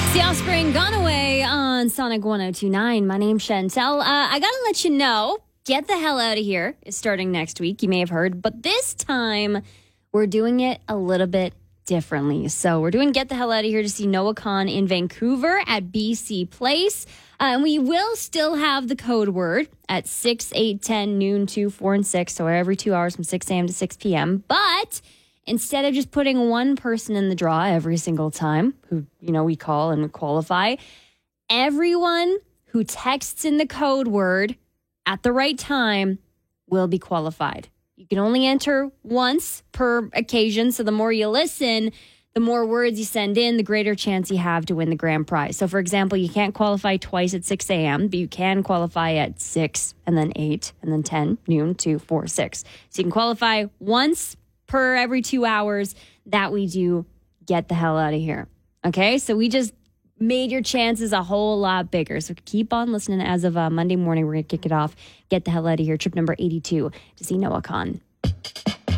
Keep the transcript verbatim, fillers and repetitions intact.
It's the Offspring Gone Away on Sonic one oh two point nine. My name's Chantel. Uh, I got to let you know, Get the Hell Out of Here is starting next week. You may have heard, but this time we're doing it a little bit differently. So we're doing Get the Hell Out of Here to see Noah Kahan in Vancouver at B C Place. Uh, and we will still have the code word at six, eight, ten, noon, two, four, and six. So every two hours from six a.m. to six p.m. But instead of just putting one person in the draw every single time, who, you know, we call and qualify, everyone who texts in the code word at the right time will be qualified. You can only enter once per occasion. So the more you listen, the more words you send in, the greater chance you have to win the grand prize. So, for example, you can't qualify twice at six a.m., but you can qualify at six and then eight and then ten, noon, two, four, six. So you can qualify once per every two hours. That we do Get the Hell Out of Here. Okay, so we just made your chances a whole lot bigger. So keep on listening. As of uh, Monday morning, we're going to kick it off. Get the Hell Out of Here, trip number eighty-two to see Noah Kahan.